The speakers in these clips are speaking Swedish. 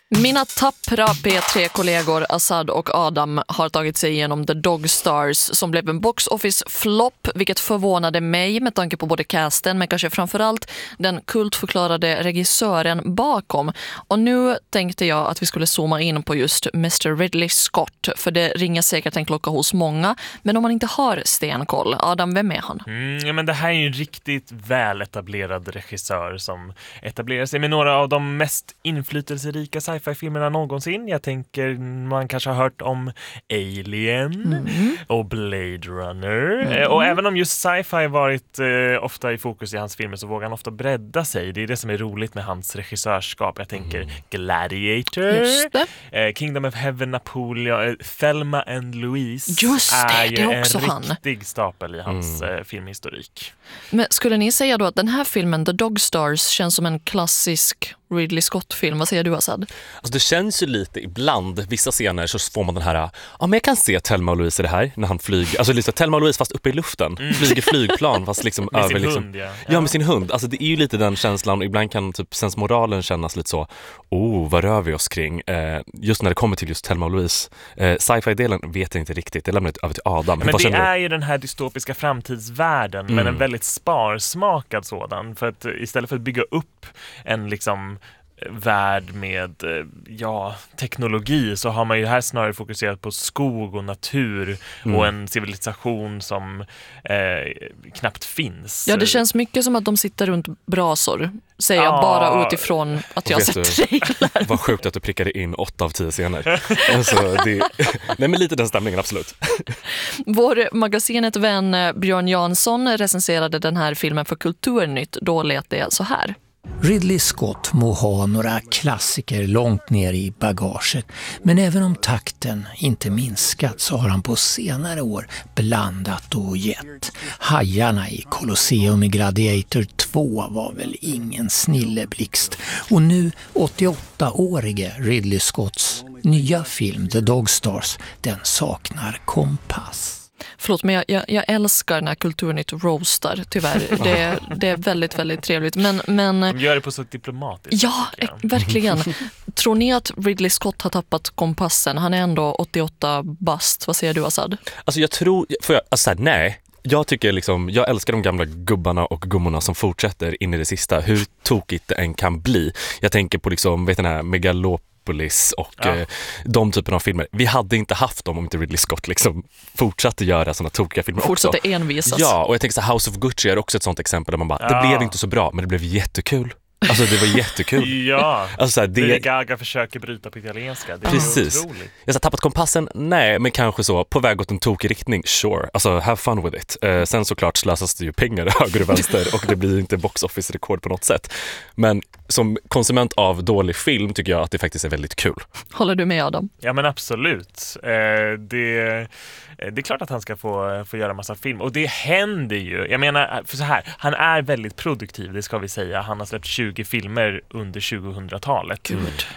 Mina tappra P3-kollegor Assad och Adam har tagit sig igenom The Dog Stars som blev en box office-flopp, vilket förvånade mig med tanke på både casten men kanske framförallt den kultförklarade regissören bakom. Och nu tänkte jag att vi skulle zooma in på just Mr. Ridley Scott, för det ringer säkert en klocka hos många, men om man inte har stenkoll, Adam, vem är han? Ja, men det här är ju en riktigt väletablerad regissör som etablerar sig med några av de mest inflytelserika sci-fi-filmerna någonsin. Jag tänker, man kanske har hört om Alien och Blade Runner. Och även om just sci-fi varit ofta i fokus i hans filmer så vågar han ofta bredda sig. Det är det som är roligt med hans regissörskap. Jag tänker Gladiator, Kingdom of Heaven, Napoleon, Thelma and Louise. Just det, är ju det är också en riktig stapel i hans filmhistorik. Men skulle ni säga då att den här filmen, The Dog Stars, känns som en klassisk Ridley Scott-film? Vad säger du, Assad? Alltså det känns ju lite ibland, vissa scener så får man den här, ja men jag kan se Thelma och Louise i det här när han flyger, alltså liksom Thelma och Louise fast uppe i luften, flyger flygplan fast liksom med över sin liksom, hund, ja med sin hund, alltså det är ju lite den känslan och ibland kan typ sensmoralen kännas lite så, vad rör vi oss kring? Just när det kommer till just Thelma och Louise, sci-fi-delen vet jag inte riktigt, det lämnar över till Adam. Men det är ju den här dystopiska framtidsvärlden men en väldigt sparsmakad sådan, för att istället för att bygga upp en liksom värld med teknologi så har man ju här snarare fokuserat på skog och natur och en civilisation som knappt finns. Ja, det känns mycket som att de sitter runt brasor, säger jag bara utifrån att jag har sett trailer. Vad sjukt att du prickade in 8 av 10 scener. Alltså, nej men lite den stämningen, absolut. Vår magasinet vän Björn Jansson recenserade den här filmen för Kulturnytt. Då lät det så här. Ridley Scott må ha några klassiker långt ner i bagaget, men även om takten inte minskat så har han på senare år blandat och gett. Hajarna i Colosseum i Gladiator 2 var väl ingen snilleblixt, och nu 88-årige Ridley Scotts nya film The Dog Stars, den saknar kompass. Förlåt, men jag älskar när Kulturnytt roastar, tyvärr. Det är väldigt, väldigt trevligt. Men de gör det på så diplomatiskt. Ja, verkligen. Tror ni att Ridley Scott har tappat kompassen? Han är ändå 88 bast. Vad säger du, Assad? Alltså jag tror, nej. Jag tycker liksom, jag älskar de gamla gubbarna och gummorna som fortsätter in i det sista. Hur tokigt det än kan bli. Jag tänker på liksom, vet ni, den här Megalopolis och de typerna av filmer. Vi hade inte haft dem om inte Ridley Scott liksom fortsatte göra såna tokiga filmer fortsatte också. Envisas. Ja, och jag tänker så House of Gucci är också ett sånt exempel där man bara, det blev inte så bra, men det blev jättekul. Alltså det var jättekul. Ja, alltså, så här, det Gaga försöker bryta på italienska. Det är precis. otroligt. Jag har tappat kompassen? Nej, men kanske så. På väg åt en tokig riktning, sure. Alltså, have fun with it. Sen såklart slösas det ju pengar höger och vänster och det blir inte box office-rekord på något sätt. Men som konsument av dålig film tycker jag att det faktiskt är väldigt kul. Håller du med, Adam? Ja, men absolut. Det är klart att han ska få göra massa film. Och det händer ju. Jag menar, för så här, han är väldigt produktiv, det ska vi säga. Han har släppt 20 filmer under 2000-talet.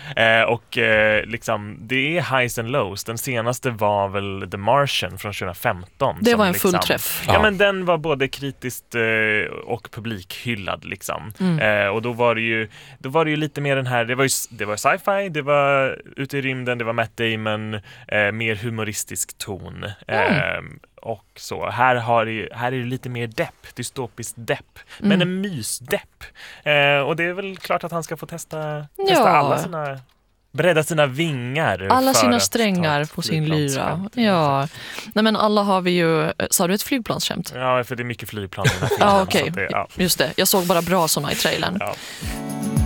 Liksom, det är highs and lows. Den senaste var väl The Martian från 2015. Det var en liksom, fullträff. Ja, men den var både kritiskt och publikhyllad liksom. Och då var det ju lite mer den här, det var sci-fi, det var ute i rymden, det var Matt Damon, mer humoristisk ton. Och så, här är det lite mer dystopiskt depp, men en mysdepp. Och det är väl klart att han ska få testa alla sina, bredda sina vingar. Alla sina strängar på sin lyra. Ja. Nej, men alla har vi ju, sa du ett flygplansskämt? Ja, för det är mycket flygplan i den här filmen. Okej. Just det, jag såg bara bra såna i trailern. Ja.